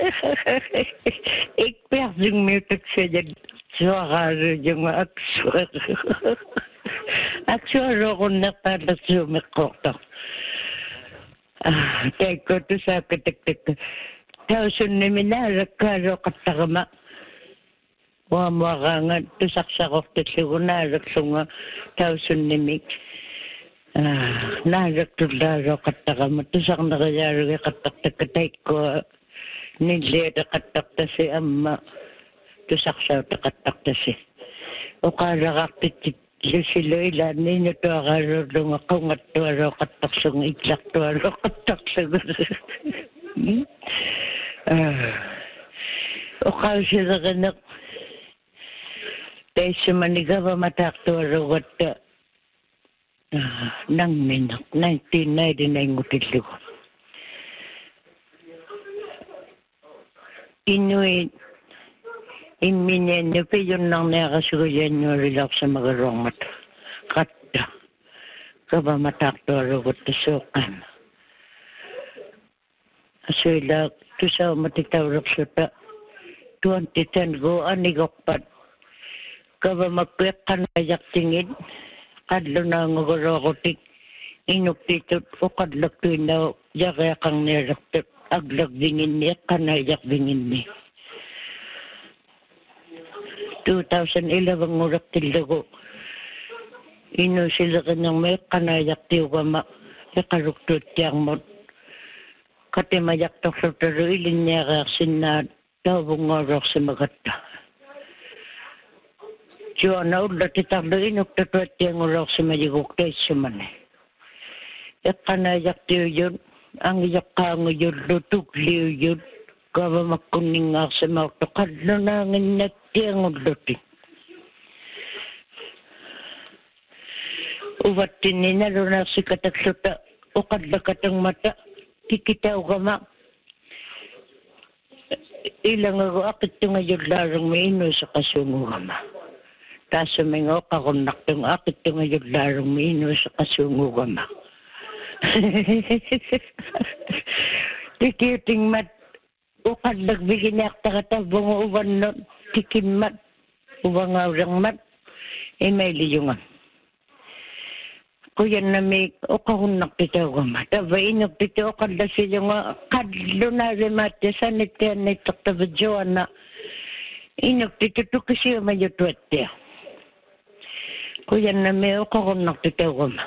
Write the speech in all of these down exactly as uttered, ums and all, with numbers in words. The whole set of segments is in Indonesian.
Ik persing meer te zeggen, zware jongen, ik zware. Ik zware gewoon net aan de zomer korter. Kijk, wat is dat? Thuisen neminaar, karo katagama. Wamarangan, tusaksak te sigunarak sunga, thuisen nemik. Narak tularo katagama, tusak nakayari katak ko. Nilera katakta si amma tusaksaw takatakta si o karakaktit sila ila ninyo to akaro dong ako nga to aro kataksong itlak to aro kataksong o kao sila kanak tayo sa manigawa matak to aro wata nang minak nineteen ninety-nine ngutilo Inuit iminen ne pe yon nang ne akasugo yan yung relax sa magarong mata kata kaba matakto arogot tusukan asuila tusaw matitawrak suta twenty ten go anigokpat kaba magkwek kanayak tingin kadlo na ngagorokotik inuktitot o kadlak tuinaw yakayakang niraktot aglag dingin niya, kanayak dingin niya. twenty eleven ngurak tilago. Ino sila kanyang may kanayak tiwama. Yakaruktot tiyang mo. Katimayak tok sa taro ilin niya kaksin na tawang ngorok sa magata. Diyo na ulat itaklo inuktatwat tiyang ngorok sa mayigok tayo sa manay. Yakanayak tiyo yun. Ang yakang yun, lutugli yun, kawa makuning nga sa mga kadlo na nga natiyang luti. Uwatin ninalo na si kataksuta, o kadla katang mata, kikitaw ka ma. Ilang ako akit yung ngayon larang may ino sa kasungo ka ma. Taso may nga kakunak yung akit yung ngayon larang may ino sa kasungo ka ma. Tikiting mat ukad nagbigin niya kata bungo uban no tikin mat ubang orang mat e may liyungan kuya na may ukahunak tito ko mat abay inok tito ukad na siya nga kadlo na remat sa nitiyan na itaktabadyoan na inok tito to kasi mayutwet niya kuya na may ukahunak tito ko mat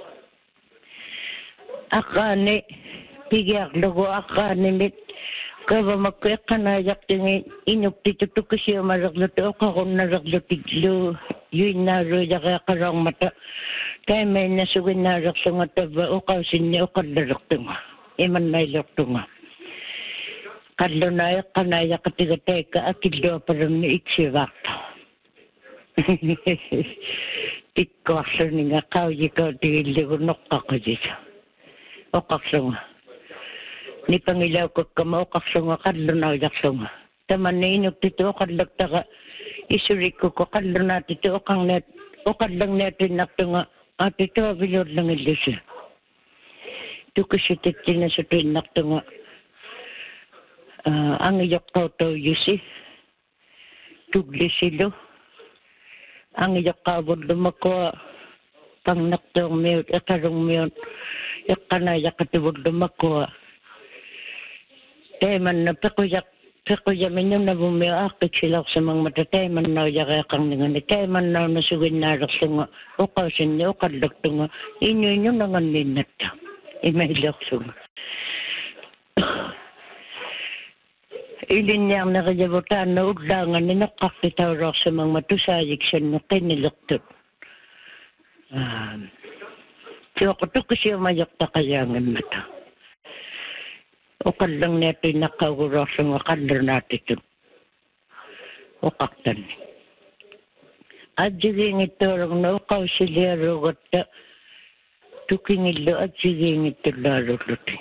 akane pigyak logo akane mit kaba magkwek kanayak tingin inok tito kasi maragluto ako naraglutiglo yun naro yaka karang mata kaya may nasugin narak sa nga taba o kausin niya o kadlarok tunga iman na ilok tunga kadlo na kanayak katigatay ka akidlo parang ni iksivakta tikwaso ni nga kauyi ka tigilo nokka ko dito o kaksunga. Ni pangilaw ko kama o kaksunga kadlo na kaksunga. Taman na inok tito o kadlag taka isurik ko ko kadlo na tito o kang net o kadlang netin naktunga at ito abilod lang ilusya. Ito kasi titi na sa tuwin naktunga uh, ang iyok tao tao yusi tugli silo ang iyok kabod lumako pang naktung miyot akarong miyot yakana yakatibod lumako teman na pekuyak pekuyak minyo na bumiyo akit sila sa mga matatay man na yakakang nga teman na nasugin na raksunga o kausin niyo o kadlagtunga inyo inyo nangan ninat imailak sunga ilin niyang nakajabutan na udlangan ni nakakitaw rak sa mga matusayik siya na kinilaktot um, Siya ko to kasi mayakta kayangan mata. O kadlang neto yung nakawuro sa mga kadlang natin ito. O kaktan. At siging ito lang na ukaw sila rogot na tuking ilo at siging ito laro luti.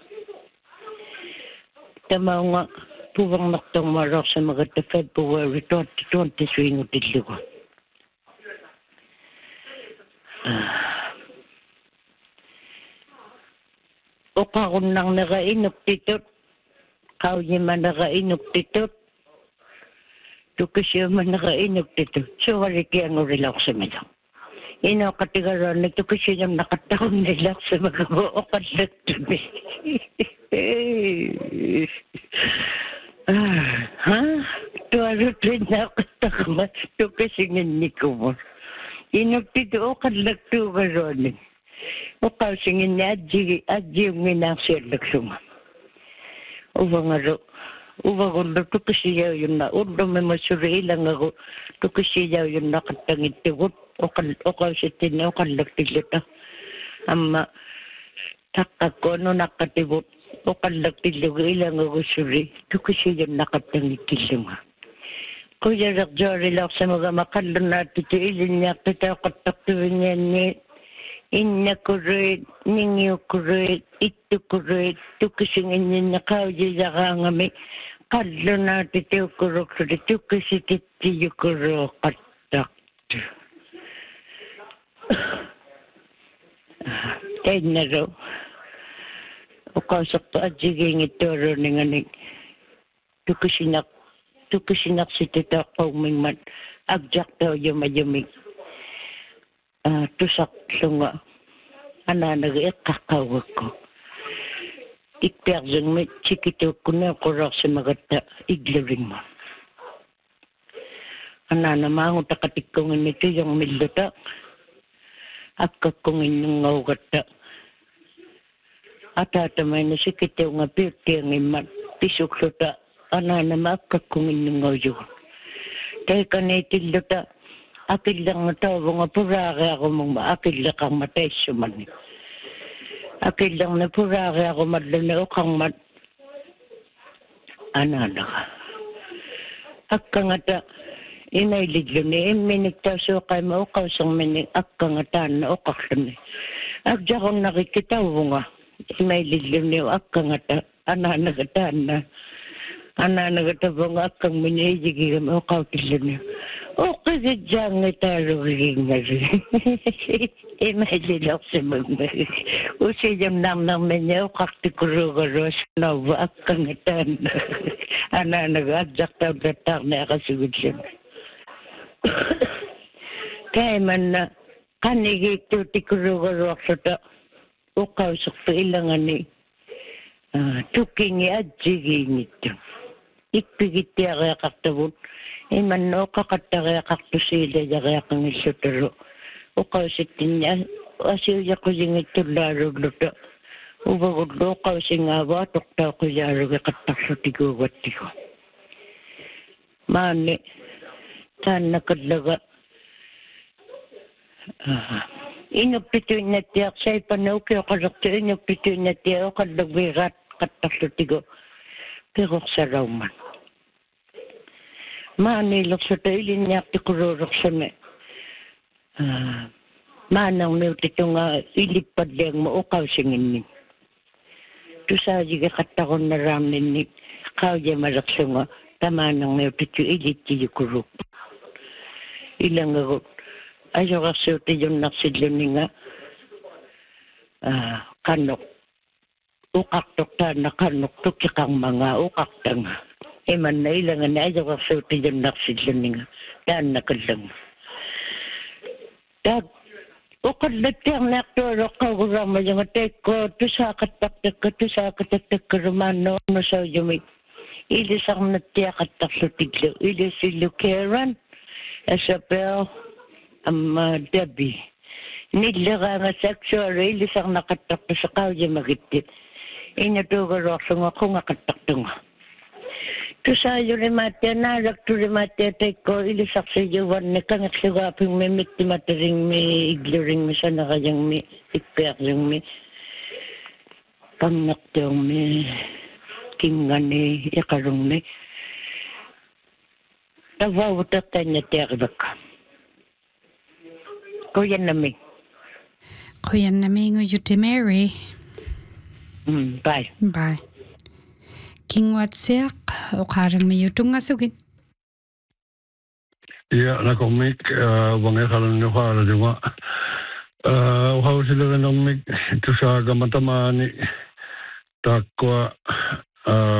Tama nga puwang naktang marok sa mga February twenty twenty-three ngutilo ko. Ah. O kakon nang nakainok dito, kau ni mana ka inuk titut. Tukisyo mana ka inuk titut. So wali kaya ngurilak sa mga. Ino katigaran na tukisyo yung nakataon nilak sa mga buokan na tubi. Ha? Tuwarot rin na katakma. Tukisyo nga niko mo. Inuk titut okan lakto ka rin. O kausingin niya, adji, adji yung minasir laksuma. Uwa nga ro, uwa ko na tukasiyaw yun na, ulo may masuri ilang ako, tukasiyaw yun na katangit tigot, o kausitin na, o kalaktilita. Ama, takak ko, ano nakatibot, o kalaktilita, ilang ako suri, tukasiyaw na katangit tisunga. Kuya rakjori lang sa mga makalun natin, ilin niya, kita kataktuin niya niya, Inna kurit, ninyo kurit, ito kurit, tukisingin niya na kauji sa kami. Kadlo na titiyo kurok kurit, tukisi titiyo kurok katak. Kaya na ro. O kausap to adjiging ito ro nga ni tukisinak, tukisinak si tita kaumingman. Agjak daw yumayumig. Uh, tusak sunga anak kakawak ko. Ikperjeng me cikito kuna korak sa magata igluring mo. Anak mangu takatikongin ito yung milota. Akakongin yung ngawgata. Atatamay na sikito nga pirti ang iman. Pisok lota. Anak naman akakongin yung ngawyo. Teka na itilota. Akil lang nga tao, nga purari ako mong akil lang kang matay suman. Akil lang na purari ako madlana o kang mat... Anana ka. Akka nga ta, inailig yun eh, minigtaso kay mo, kausang minig, akka nga ta na o kaklan eh. Akja kong nakikita mo nga, inailig yun eh, akka nga ta, anana ka ta na. Anana ka ta mo nga, akkang minigig mo, kautil yun eh. Okay, diyan nga tayo rin nga rin. Eh, maililak sa mga. Usi yung nam-nam niya, o kaktikuro-garo sa nawa, at kangitan. Ana, nag-adjak tayo-tatak na akasugod siya. Kaya man na, kanigit ito tikuro-garo sa ta, o kausok pa ilangan ni, tukingi at jiging ito. Ikpigit niya kaya kaktabot. Iman no kakatagaya kaktusila kaya kang isuturo. O kausitin niya, asiya ko yung ito laro luto. Ubagod lo kausin nga ba, tukta ko yaro katak sa tigugat ko. Mani, tan nakadlaga. Uh, inupito na tiyak sa ipanaw kaya kalakto, inupito na tiyak o kadagwirat katak sa tigo. Pero sa rauman. Maanilok sa tayo, linyak ti kururok sa me. Uh, manang may ito nga ilipad lang mo o kausingin ni. Tu sa jiga katakon na ramen ni kauya malakso nga tamanang may ito ilit ti kuruk. Ilang ako ayaw kasi ito yung naksidlo ni nga uh, kanok. Ukak ta na kanok tukikang mga ukak ta nga. Eman na ilangan na ayaw kaksuti yung naksidlan nga. Daan na kalang. Dag, ukad na tiyang naktoro kagurama yung teko, tusakat taktak ka, tusakat taktak ka romano, no sa yumi. Ilisang na tiyakat taksutiglo. Ilis si Lukeran, Isabel, am uh, Debbie. Nidlaga nga sexual, ilisang nakatakto sa kawya magitit. Inatugaro sa nga kung akatakto nga. Tu sayo ni mati narak tu ni mati teko ilisak sa jawan ne kang sigaping me mitti matering me igluring me sana kayang me ikper yung me pangnak yung me kingan ne yakarong me tawaw tatanya terbak kuyan nami kuyan nami nguyuti Mary. Mm, bye bye King Watsiak, o karang may utong asugin. Iya, nakomik, bangay kalang nukara, di ba? Uhaw sila ka namik, ito sa gamatama ni Takwa,